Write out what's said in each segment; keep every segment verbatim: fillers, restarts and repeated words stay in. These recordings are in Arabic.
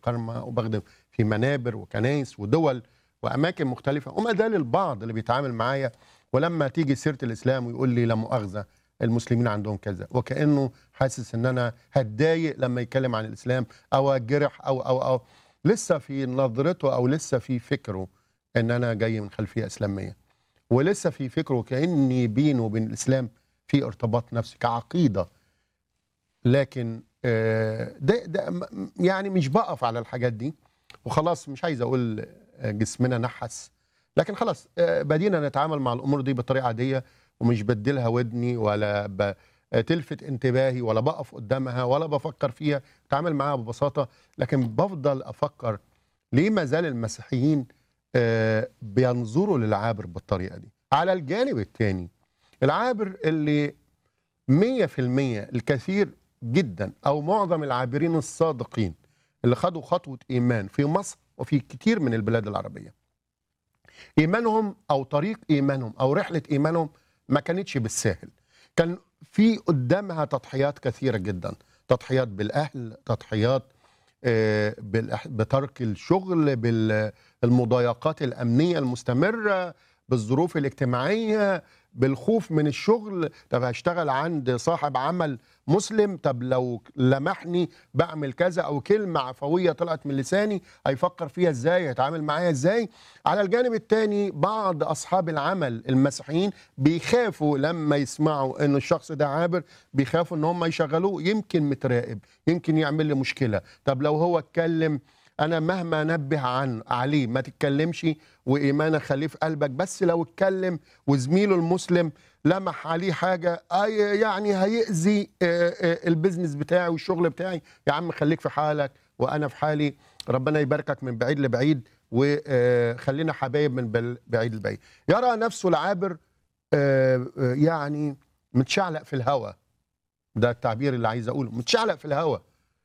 الكرمة وبخدم في منابر وكنايس ودول وأماكن مختلفة، وما زال البعض اللي بيتعامل معايا ولما تيجي سيرة الإسلام ويقول لي لا مؤاخذة المسلمين عندهم كذا، وكأنه حاسس إن أنا هتضايق لما يتكلم عن الإسلام أو أتجرح أو أو أو لسه في نظرته أو لسه في فكره إن أنا جاي من خلفية إسلامية، ولسه في فكره كأني بينه وبين الإسلام في ارتباط نفسي كعقيدة. لكن آه، ده ده م- يعني مش بقف على الحاجات دي وخلاص. مش عايز اقول آه، جسمنا نحس، لكن خلاص آه، بدينا نتعامل مع الامور دي بطريقه عاديه، ومش بديلها ودني ولا ب- آه، تلفت انتباهي ولا بقف قدامها ولا بفكر فيها، اتعامل معاها ببساطه. لكن بفضل افكر ليه ما زال المسيحيين آه، بينظروا للعابر بالطريقه دي. على الجانب الثاني العابر اللي مية في المية الكثير جدا أو معظم العابرين الصادقين اللي خدوا خطوة إيمان في مصر وفي كتير من البلاد العربية، إيمانهم أو طريق إيمانهم أو رحلة إيمانهم ما كانتش بالساهل. كان في قدامها تضحيات كثيرة جدا، تضحيات بالأهل، تضحيات آه، بالإح- بترك الشغل، بالمضايقات الأمنية المستمرة، بالظروف الاجتماعية، بالخوف من الشغل. طب هشتغل عند صاحب عمل مسلم، طب لو لمحني بعمل كذا أو كلمة عفوية طلعت من لساني هيفكر فيها ازاي، هيتعامل معايا ازاي. على الجانب الثاني بعض أصحاب العمل المسيحيين بيخافوا لما يسمعوا ان الشخص ده عابر، بيخافوا ان هم يشغلوه، يمكن متراقب، يمكن يعمل لي مشكلة. طب لو هو اتكلم انا مهما انبه عن عليه ما تتكلمش وايمانك خليه في قلبك، بس لو اتكلم وزميله المسلم لمح عليه حاجه أي- يعني هيأذي آه، آه، البيزنس بتاعي والشغل بتاعي، يا عم خليك في حالك وانا في حالي، ربنا يباركك من بعيد لبعيد وخلينا حبايب من بل- بعيد لبعيد. يرى نفسه العابر آه، آه، يعني متشعلق في الهوى، ده التعبير اللي عايز اقوله، متشعلق في الهوى.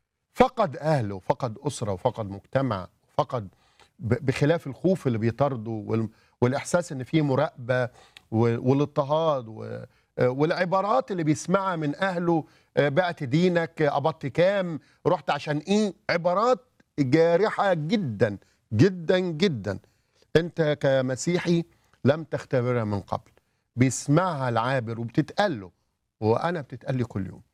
فقد اهله وفقد اسره وفقد مجتمع، فقد ب- بخلاف الخوف اللي بيطارده وال- والاحساس ان في مراقبه و- والاضطهاد و- والعبارات اللي بيسمعها من اهله، آه، بعت دينك، آه، قبضت كام، رحت عشان ايه، عبارات جارحه جدا جدا جدا. انت كمسيحي لم تختبرها من قبل، بيسمعها العابر وبتتقال له، وانا بتتقال لي كل يوم.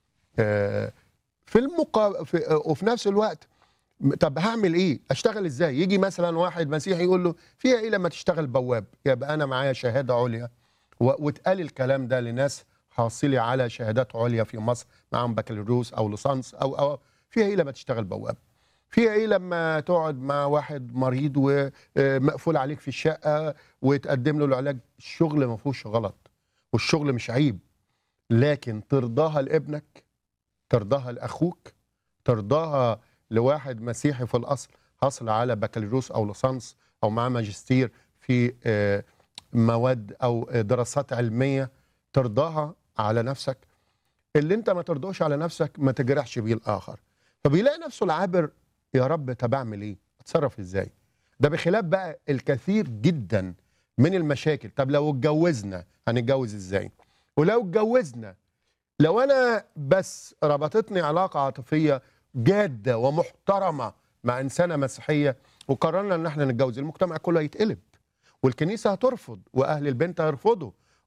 آه، في المقا... في... وفي نفس الوقت طب هعمل ايه؟ اشتغل ازاي؟ يجي مثلا واحد مسيحي يقول له فيها ايه لما تشتغل بواب؟ يبقى انا معايا شهاده عليا، و... واتقال الكلام ده لناس حاصلي على شهادات عليا في مصر معاهم بكالوريوس او ليسانس او او فيها ايه لما تشتغل بواب؟ فيها ايه لما تقعد مع واحد مريض ومقفول عليك في الشقه وتقدم له العلاج؟ الشغل ما فيهوش غلط والشغل مش عيب، لكن ترضاها لابنك، ترضاها لاخوك، ترضاها لواحد مسيحي في الاصل حصل على بكالوريوس او ليسانس او معاه ماجستير في آه، مواد او آه، دراسات علميه، ترضاها على نفسك؟ اللي انت ما ترضوش على نفسك ما تجرحش بيه الاخر. فبيلاقي نفسه العابر، يا رب طب اعمل ايه؟ اتصرف ازاي؟ ده بخلاف بقى الكثير جدا من المشاكل. طب لو اتجوزنا هنتجوز ازاي؟ ولو اتجوزنا، لو انا بس ربطتني علاقه عاطفيه جاده ومحترمه مع انسانه مسيحيه وقررنا ان احنا نتجوز، المجتمع كله هيتقلب والكنيسه هترفض واهل البنت هيرفضوا،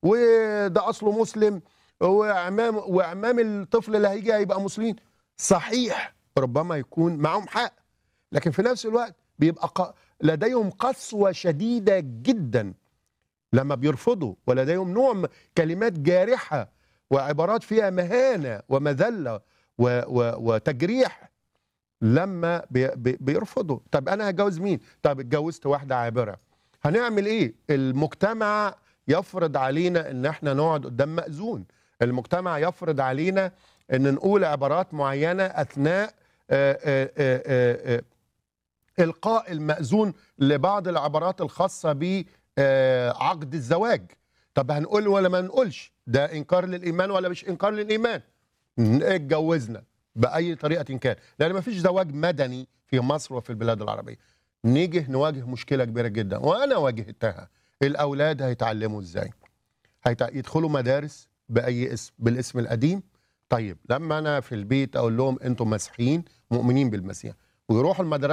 وده اصله مسلم واعمام واعمام الطفل اللي هيجي هيبقى مسلمين. صحيح ربما يكون معهم حق، لكن في نفس الوقت بيبقى ق- لديهم قسوه شديده جدا لما بيرفضوا، ولديهم نوع من كلمات جارحة وعبارات فيها مهانة ومذلة و و وتجريح لما بي بي بيرفضوا. طب أنا هتجوز مين؟ طب اتجوزت واحدة عابرة، هنعمل إيه؟ المجتمع يفرض علينا إن إحنا نقعد قدام مأذون، المجتمع يفرض علينا إن نقول عبارات معينة أثناء آآ آآ آآ إلقاء المأذون لبعض العبارات الخاصة بعقد الزواج. طب هنقول ولا ما نقولش؟ ده إنكار للإيمان ولا مش إنكار للإيمان؟ ن- اتجوزنا بأي طريقة كان، لأن ما فيش زواج مدني في مصر وفي البلاد العربية. نيجي نواجه مشكلة كبيرة جدا وأنا واجهتها. الأولاد هيتعلموا إزاي؟ هيتع... يدخلوا مدارس بأي اسم؟ بالاسم القديم. طيب لما أنا في البيت أقول لهم أنتم مسيحيين مؤمنين بالمسيح، ويروحوا المدرسة